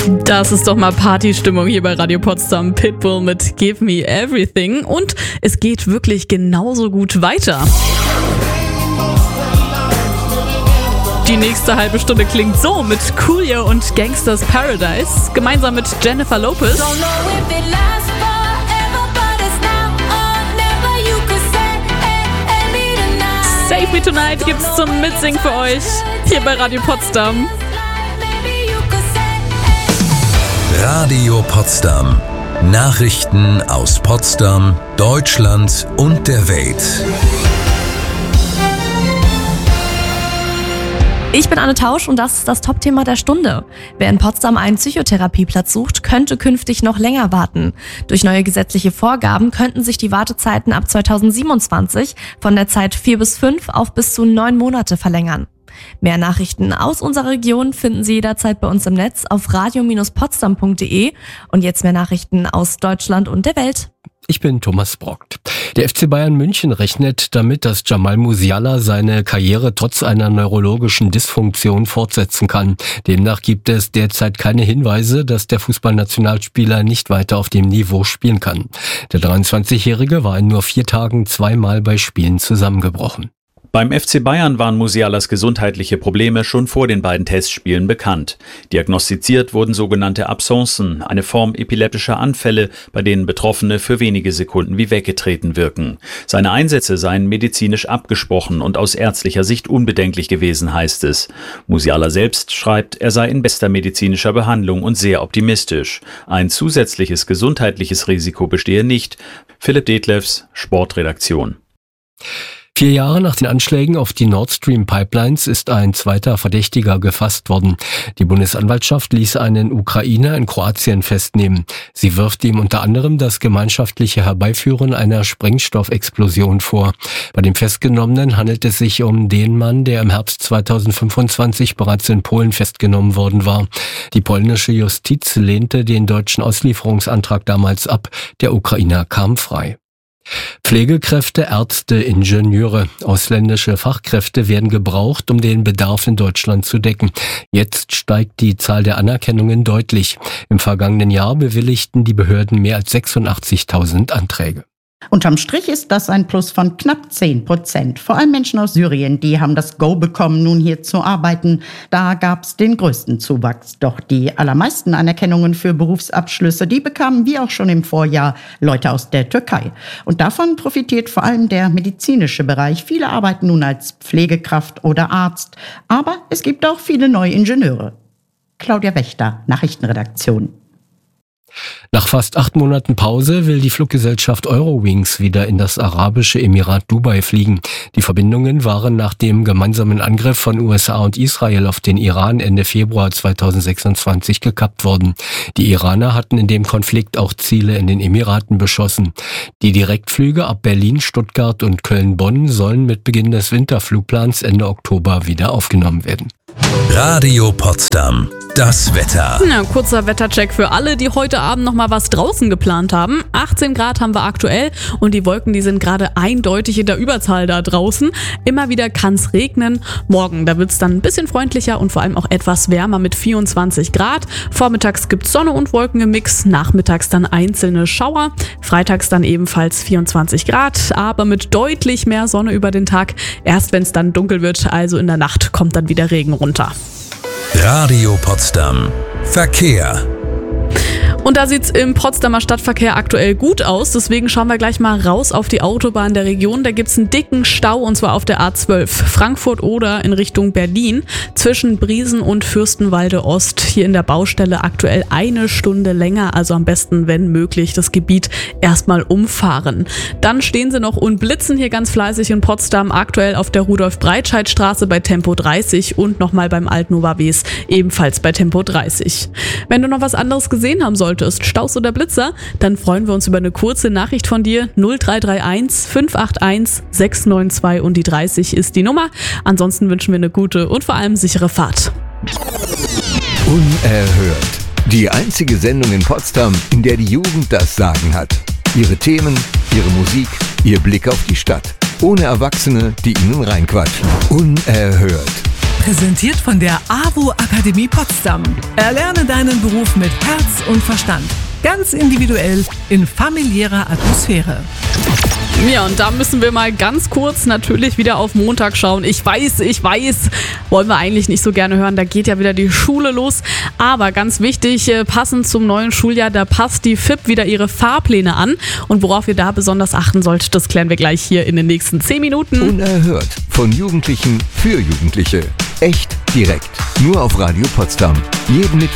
Das ist doch mal Partystimmung hier bei Radio Potsdam. Pitbull mit Give Me Everything. Und es geht wirklich genauso gut weiter. Die nächste halbe Stunde klingt so mit Coolio und Gangsters Paradise, gemeinsam mit Jennifer Lopez. Save Me Tonight gibt's zum Mitsingen für euch hier bei Radio Potsdam. Radio Potsdam. Nachrichten aus Potsdam, Deutschland und der Welt. Ich bin Anne Tausch und das ist das Top-Thema der Stunde. Wer in Potsdam einen Psychotherapieplatz sucht, könnte künftig noch länger warten. Durch neue gesetzliche Vorgaben könnten sich die Wartezeiten ab 2027 von der Zeit 4 bis 5 auf bis zu 9 Monate verlängern. Mehr Nachrichten aus unserer Region finden Sie jederzeit bei uns im Netz auf radio-potsdam.de. Und jetzt mehr Nachrichten aus Deutschland und der Welt. Ich bin Thomas Brockt. Der FC Bayern München rechnet damit, dass Jamal Musiala seine Karriere trotz einer neurologischen Dysfunktion fortsetzen kann. Demnach gibt es derzeit keine Hinweise, dass der Fußballnationalspieler nicht weiter auf dem Niveau spielen kann. Der 23-Jährige war in nur 4 Tagen 2-mal bei Spielen zusammengebrochen. Beim FC Bayern waren Musialas gesundheitliche Probleme schon vor den beiden Testspielen bekannt. Diagnostiziert wurden sogenannte Absencen, eine Form epileptischer Anfälle, bei denen Betroffene für wenige Sekunden wie weggetreten wirken. Seine Einsätze seien medizinisch abgesprochen und aus ärztlicher Sicht unbedenklich gewesen, heißt es. Musiala selbst schreibt, er sei in bester medizinischer Behandlung und sehr optimistisch. Ein zusätzliches gesundheitliches Risiko bestehe nicht. Philipp Detlefs, Sportredaktion. 4 Jahre nach den Anschlägen auf die Nord Stream Pipelines ist ein zweiter Verdächtiger gefasst worden. Die Bundesanwaltschaft ließ einen Ukrainer in Kroatien festnehmen. Sie wirft ihm unter anderem das gemeinschaftliche Herbeiführen einer Sprengstoffexplosion vor. Bei dem Festgenommenen handelt es sich um den Mann, der im Herbst 2025 bereits in Polen festgenommen worden war. Die polnische Justiz lehnte den deutschen Auslieferungsantrag damals ab. Der Ukrainer kam frei. Pflegekräfte, Ärzte, Ingenieure, ausländische Fachkräfte werden gebraucht, um den Bedarf in Deutschland zu decken. Jetzt steigt die Zahl der Anerkennungen deutlich. Im vergangenen Jahr bewilligten die Behörden mehr als 86.000 Anträge. Unterm Strich ist das ein Plus von knapp 10%. Vor allem Menschen aus Syrien, die haben das Go bekommen, nun hier zu arbeiten. Da gab's den größten Zuwachs. Doch die allermeisten Anerkennungen für Berufsabschlüsse, die bekamen wie auch schon im Vorjahr Leute aus der Türkei. Und davon profitiert vor allem der medizinische Bereich. Viele arbeiten nun als Pflegekraft oder Arzt. Aber es gibt auch viele neue Ingenieure. Claudia Wächter, Nachrichtenredaktion. Nach fast 8 Monaten Pause will die Fluggesellschaft Eurowings wieder in das arabische Emirat Dubai fliegen. Die Verbindungen waren nach dem gemeinsamen Angriff von USA und Israel auf den Iran Ende Februar 2026 gekappt worden. Die Iraner hatten in dem Konflikt auch Ziele in den Emiraten beschossen. Die Direktflüge ab Berlin, Stuttgart und Köln-Bonn sollen mit Beginn des Winterflugplans Ende Oktober wieder aufgenommen werden. Radio Potsdam. Das Wetter. Na, kurzer Wettercheck für alle, die heute Abend noch mal was draußen geplant haben. 18 Grad haben wir aktuell und die Wolken, die sind gerade eindeutig in der Überzahl da draußen. Immer wieder kann es regnen. Morgen, da wird es dann ein bisschen freundlicher und vor allem auch etwas wärmer mit 24 Grad. Vormittags gibt es Sonne und Wolken im Mix, nachmittags dann einzelne Schauer. Freitags dann ebenfalls 24 Grad, aber mit deutlich mehr Sonne über den Tag. Erst wenn es dann dunkel wird, also in der Nacht, kommt dann wieder Regen runter. Radio Potsdam. Verkehr. Und da sieht's im Potsdamer Stadtverkehr aktuell gut aus. Deswegen schauen wir gleich mal raus auf die Autobahn der Region. Da gibt's einen dicken Stau und zwar auf der A12 Frankfurt-Oder in Richtung Berlin zwischen Briesen und Fürstenwalde Ost. Hier in der Baustelle aktuell 1 Stunde länger. Also am besten, wenn möglich, das Gebiet erstmal umfahren. Dann stehen sie noch und blitzen hier ganz fleißig in Potsdam. Aktuell auf der Rudolf-Breitscheid-Straße bei Tempo 30 und nochmal beim Altnova Wes ebenfalls bei Tempo 30. Wenn du noch was anderes gesehen haben solltest, Staus oder Blitzer, dann freuen wir uns über eine kurze Nachricht von dir. 0331 581 692 und die 30 ist die Nummer. Ansonsten wünschen wir eine gute und vor allem sichere Fahrt. Unerhört. Die einzige Sendung in Potsdam, in der die Jugend das Sagen hat. Ihre Themen, ihre Musik, ihr Blick auf die Stadt. Ohne Erwachsene, die ihnen reinquatschen. Unerhört. Präsentiert von der AWO Akademie Potsdam. Erlerne deinen Beruf mit Herz und Verstand. Ganz individuell in familiärer Atmosphäre. Ja, und da müssen wir mal ganz kurz natürlich wieder auf Montag schauen. Ich weiß, wollen wir eigentlich nicht so gerne hören. Da geht ja wieder die Schule los. Aber ganz wichtig, passend zum neuen Schuljahr, da passt die FIP wieder ihre Fahrpläne an. Und worauf ihr da besonders achten sollt, das klären wir gleich hier in den nächsten 10 Minuten. Unerhört. Von Jugendlichen für Jugendliche. Echt direkt. Nur auf Radio Potsdam. Jeden Mittwoch